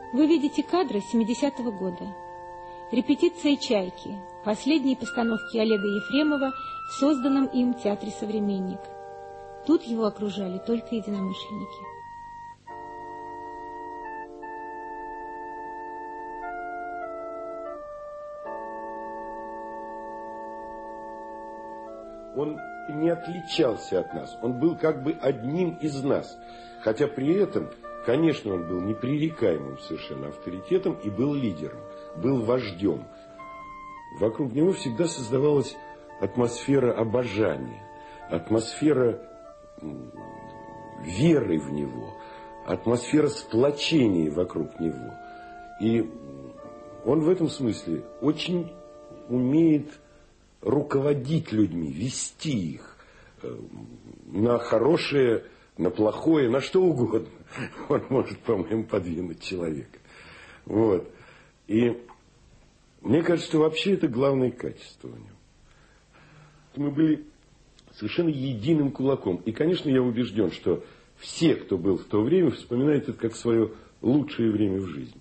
Вы видите кадры 70-го года. Репетиция «Чайки», последние постановки Олега Ефремова в созданном им театре «Современник». Тут его окружали только единомышленники. Он не отличался от нас, он был как бы одним из нас, хотя при этом, конечно, он был непререкаемым совершенно авторитетом и был лидером, был вождем. Вокруг него всегда создавалась атмосфера обожания, атмосфера веры в него, атмосфера сплочения вокруг него. И он в этом смысле очень умеет руководить людьми, вести их на хорошее, на плохое, на что угодно. Он может, по-моему, подвинуть человека. Вот. И мне кажется, что вообще это главное качество у него. Мы были совершенно единым кулаком. И, конечно, я убежден, что все, кто был в то время, вспоминают это как свое лучшее время в жизни.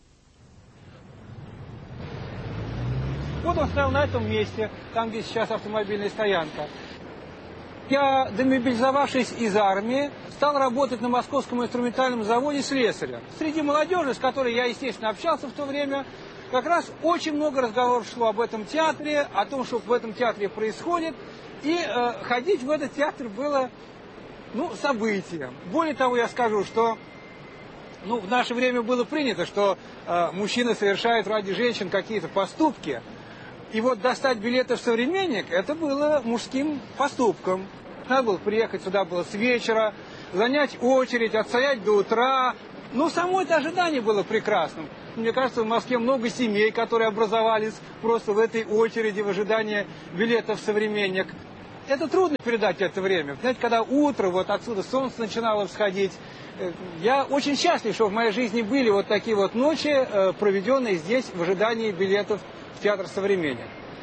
Вот он стоял на этом месте, там, где сейчас автомобильная стоянка. Я, демобилизовавшись из армии, стал работать на Московском инструментальном заводе слесарем. Среди молодежи, с которой я, естественно, общался в то время, как раз очень много разговоров шло об этом театре, о том, что в этом театре происходит. И ходить в этот театр было, событием. Более того, я скажу, что в наше время было принято, что мужчины совершают ради женщин какие-то поступки. И вот достать билеты в «Современник» это было мужским поступком. Надо было приехать сюда было с вечера, занять очередь, отстоять до утра. Само это ожидание было прекрасным. Мне кажется, в Москве много семей, которые образовались просто в этой очереди в ожидании билетов в «Современник». Это трудно передать это время. Знаете, когда утро, вот отсюда солнце начинало всходить. Я очень счастлив, что в моей жизни были вот такие вот ночи, проведенные здесь в ожидании билетов в театр «Современник».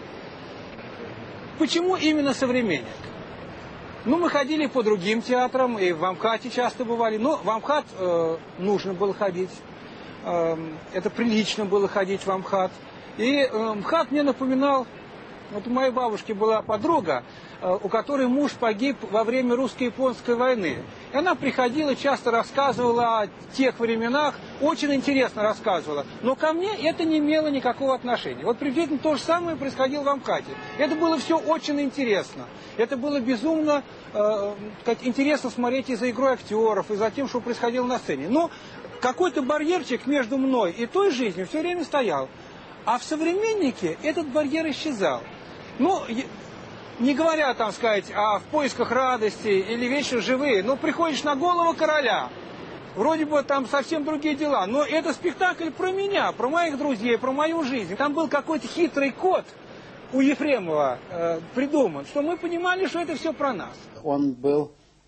Почему именно «Современник»? Мы ходили по другим театрам, и в Амхате часто бывали, но в Амхат нужно было ходить. Это прилично было ходить в Амхат. И МХАТ мне напоминал, вот у моей бабушки была подруга, у которой муж погиб во время русско-японской войны. И она приходила, часто рассказывала о тех временах, очень интересно рассказывала. Но ко мне это не имело никакого отношения. Вот приблизительно то же самое происходило в Амхате. Это было все очень интересно. Это было безумно интересно смотреть и за игрой актеров, и за тем, что происходило на сцене. Но какой-то барьерчик между мной и той жизнью все время стоял. А в «Современнике» этот барьер исчезал. Не говоря, в поисках радости или «Вечно живые», приходишь на голову короля. Вроде бы там совсем другие дела. Но это спектакль про меня, про моих друзей, про мою жизнь. Там был какой-то хитрый код у Ефремова придуман, что мы понимали, что это все про нас. Он был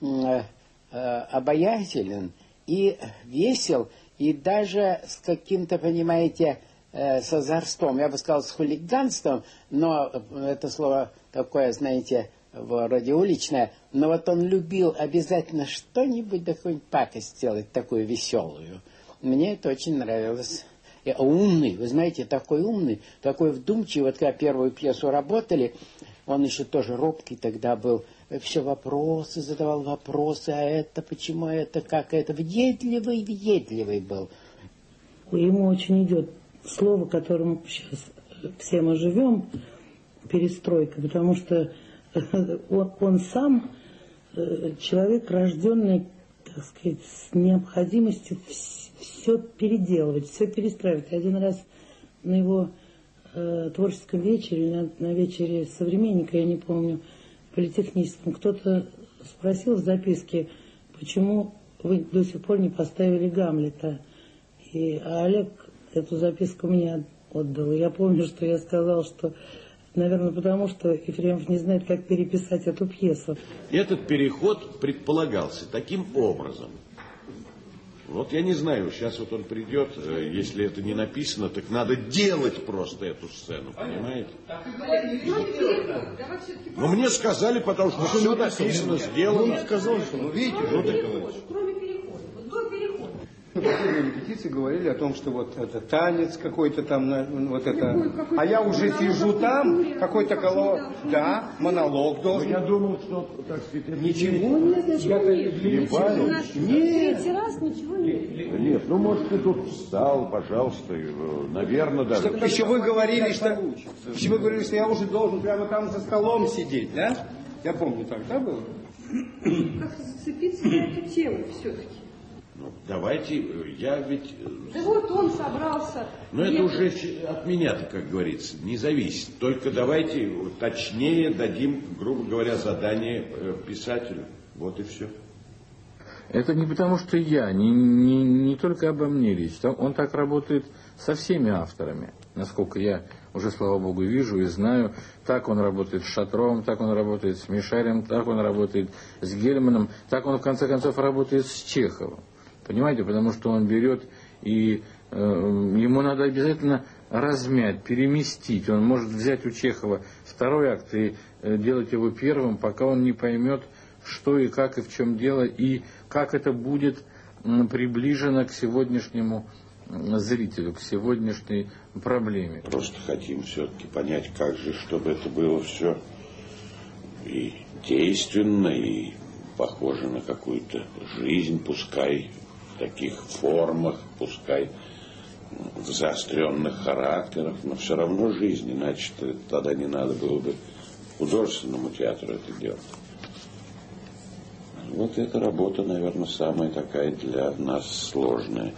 обаятелен и весел, и даже с каким-то, понимаете, с озорством, я бы сказал, с хулиганством, но это слово такое, знаете, вроде уличное, но вот он любил обязательно что-нибудь, да какую-нибудь пакость сделать, такую веселую. Мне это очень нравилось. И умный, вы знаете, такой умный, такой вдумчивый. Вот когда первую пьесу работали, он еще тоже робкий тогда был, все вопросы, задавал вопросы, а это, почему это, как это, въедливый был. Ему очень идет слово, которым сейчас все мы живем, перестройка, потому что он сам человек, рожденный, так сказать, с необходимостью все переделывать, все перестраивать. Один раз на его творческом вечере, на вечере «Современника», я не помню, политехническом, кто-то спросил в записке, почему вы до сих пор не поставили Гамлета. А Олег эту записку мне отдал. Я помню, что я сказал, что, наверное, потому что Ефремов не знает, как переписать эту пьесу. Этот переход предполагался таким образом. Вот я не знаю, сейчас вот он придет, если это не написано, так надо делать просто эту сцену, понимаете? Но мне сказали, потому что все написано, сделано. Он сказал, что, видите, кроме перехода, до перехода. последней репетиции говорили о том, что вот это танец какой-то там, вот это. А я уже сижу там, какой-то да, монолог должен. Я думал, что, так сказать, ничего нет, Нет. Третий раз ничего нет. Нет, ну, может, ты тут встал, пожалуйста, наверное, даже. Еще вы говорили, что я уже должен прямо там за столом сидеть, да? Я помню, так, да, было? Как зацепиться за эту тему все-таки? Ну, давайте, я ведь... Да вот он собрался. Ну, это уже от меня-то, как говорится, не зависит. Только давайте точнее дадим, грубо говоря, задание писателю. Вот и все. Это не потому, что я, не только обо мне речь. Он так работает со всеми авторами, насколько я уже, слава богу, вижу и знаю. Так он работает с Шатром, так он работает с Мишарем, так он работает с Гельманом, так он, в конце концов, работает с Чеховым. Понимаете, потому что он берет и ему надо обязательно размять, переместить. Он может взять у Чехова второй акт и делать его первым, пока он не поймет, что и как, и в чем дело, и как это будет приближено к сегодняшнему зрителю, к сегодняшней проблеме. Просто хотим все-таки понять, как же, чтобы это было все и действенно, и похоже на какую-то жизнь, пускай в таких формах, пускай в заостренных характерах, но все равно жизнь, иначе тогда не надо было бы художественному театру это делать. Вот эта работа, наверное, самая такая для нас сложная.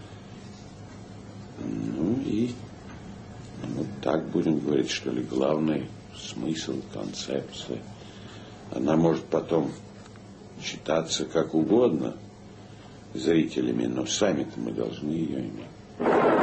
Ну и вот так будем говорить, что ли, главный смысл, концепция. Она может потом читаться как угодно зрителями, но сами-то мы должны ее иметь.